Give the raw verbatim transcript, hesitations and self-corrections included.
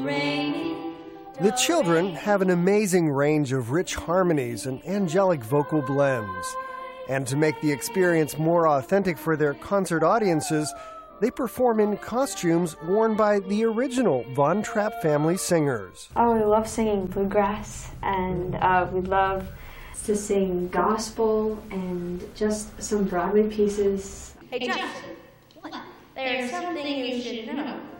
do-re-mi. The children have an amazing range of rich harmonies and angelic vocal blends. And to make the experience more authentic for their concert audiences, they perform in costumes worn by the original Von Trapp family singers. Oh, we love singing bluegrass, and uh, we love to sing gospel and just some Broadway pieces. Hey, Justin, what? There's something you should know.